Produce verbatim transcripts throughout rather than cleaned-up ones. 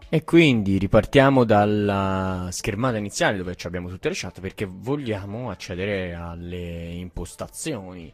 E quindi ripartiamo dalla schermata iniziale dove ci abbiamo tutte le chat perché vogliamo accedere alle impostazioni.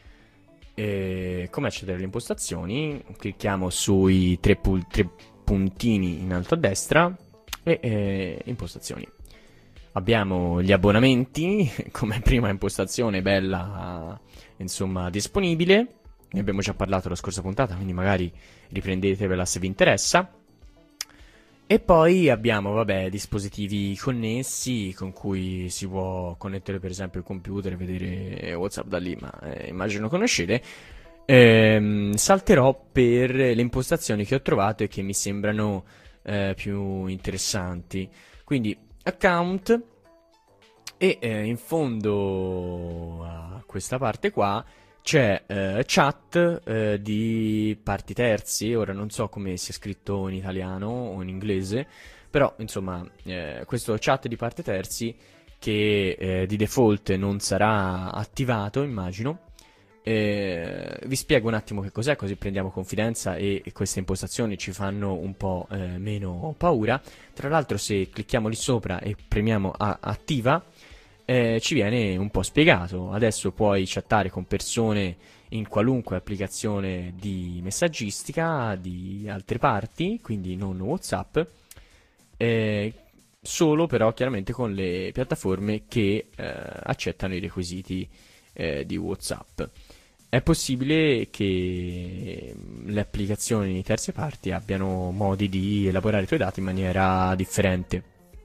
E come accedere alle impostazioni? Clicchiamo sui tre, pu- tre puntini in alto a destra e eh, impostazioni. Abbiamo gli abbonamenti come prima impostazione bella, insomma, disponibile. Ne abbiamo già parlato la scorsa puntata, quindi magari riprendetevela se vi interessa. E poi abbiamo, vabbè, dispositivi connessi con cui si può connettere per esempio il computer e vedere WhatsApp da lì, ma eh, immagino conoscete. Ehm, salterò per le impostazioni che ho trovato e che mi sembrano eh, più interessanti. Quindi, account e eh, in fondo a questa parte qua c'è eh, chat eh, di parti terzi. Ora non so come sia scritto in italiano o in inglese, però insomma eh, questo chat di parti terzi che eh, di default non sarà attivato, immagino. Eh, vi spiego un attimo che cos'è, così prendiamo confidenza e, e queste impostazioni ci fanno un po' eh, meno paura. Tra l'altro, se clicchiamo lì sopra e premiamo a attiva, eh, ci viene un po' spiegato. Adesso puoi chattare con persone in qualunque applicazione di messaggistica di altre parti, quindi non WhatsApp, eh, solo però chiaramente con le piattaforme che eh, accettano i requisiti eh, di WhatsApp. È possibile che le applicazioni di terze parti abbiano modi di elaborare i tuoi dati in maniera differente.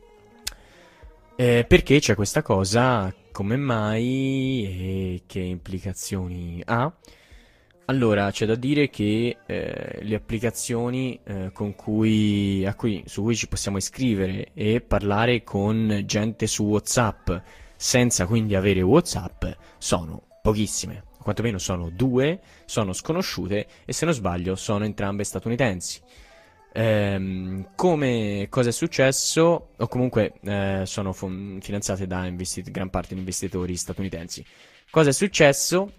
Eh, perché c'è questa cosa? Come mai? E che implicazioni ha? Allora, c'è da dire che eh, le applicazioni eh, con cui, a cui- su cui ci possiamo iscrivere e parlare con gente su WhatsApp senza quindi avere WhatsApp sono pochissime. O quantomeno sono due, sono sconosciute e se non sbaglio sono entrambe statunitensi. Ehm, come cosa è successo? O comunque eh, sono fon- finanziate da investi- gran parte di investitori statunitensi. Cosa è successo?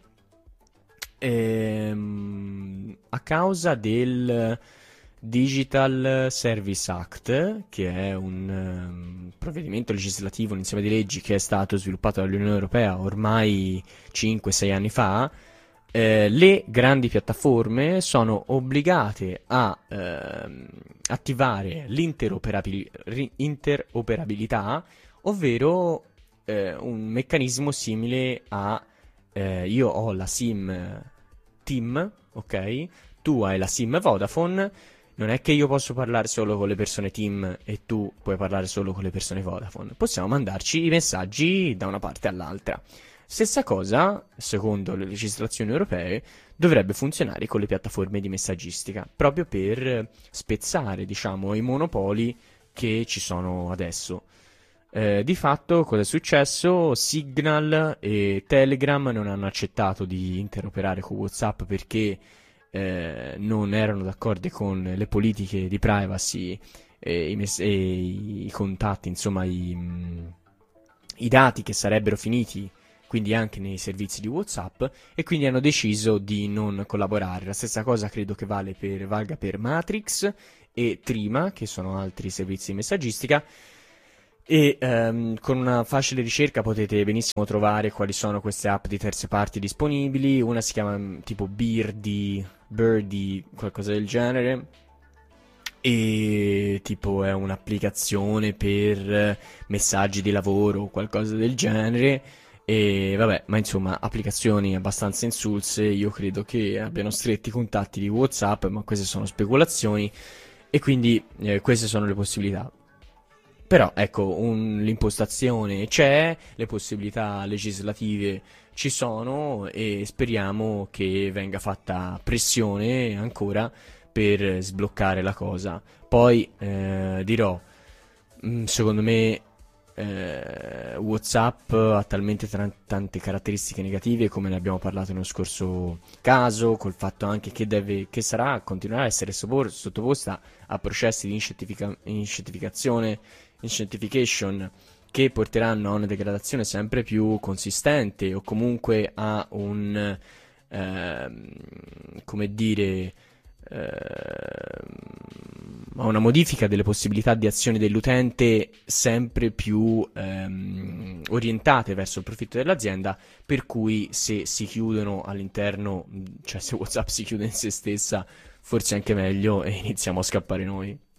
Ehm, a causa del Digital Service Act, che è un ehm, provvedimento legislativo, un insieme di leggi che è stato sviluppato dall'Unione Europea ormai cinque sei anni fa, eh, le grandi piattaforme sono obbligate a ehm, attivare l'interoperabil- ri- interoperabilità, ovvero eh, un meccanismo simile a eh, io ho la SIM TIM, ok? Tu hai la SIM Vodafone. Non è che io posso parlare solo con le persone TIM e tu puoi parlare solo con le persone Vodafone. Possiamo mandarci i messaggi da una parte all'altra. Stessa cosa, secondo le legislazioni europee, dovrebbe funzionare con le piattaforme di messaggistica, proprio per spezzare, diciamo, i monopoli che ci sono adesso. Eh, di fatto, cosa è successo? Signal e Telegram non hanno accettato di interoperare con WhatsApp perché eh, non erano d'accordo con le politiche di privacy e i, mess- e i contatti, insomma, i, mh, i dati che sarebbero finiti quindi anche nei servizi di WhatsApp, e quindi hanno deciso di non collaborare. La stessa cosa credo che vale per, valga per Matrix e Trima, che sono altri servizi di messaggistica. E ehm, con una facile ricerca potete benissimo trovare quali sono queste app di terze parti disponibili. Una si chiama mm, tipo Birdie, Birdie, qualcosa del genere. E tipo è un'applicazione per eh, messaggi di lavoro o qualcosa del genere. E vabbè, ma insomma, applicazioni abbastanza insulse. Io credo che abbiano stretti contatti di WhatsApp, ma queste sono speculazioni. E quindi eh, queste sono le possibilità. Però ecco, un- l'impostazione c'è, le possibilità legislative ci sono e speriamo che venga fatta pressione ancora per sbloccare la cosa. Poi eh, dirò, mm, secondo me eh, WhatsApp ha talmente tran- tante caratteristiche negative come ne abbiamo parlato nello scorso caso, col fatto anche che deve, che sarà, continuerà a essere sopor- sottoposta a processi di inscientifica- inscientificazione, inscientification, che porteranno a una degradazione sempre più consistente o comunque a un, ehm, come dire, ehm, ma una modifica delle possibilità di azione dell'utente sempre più ehm, orientate verso il profitto dell'azienda, per cui se si chiudono all'interno, cioè se WhatsApp si chiude in se stessa, forse è anche meglio e iniziamo a scappare noi.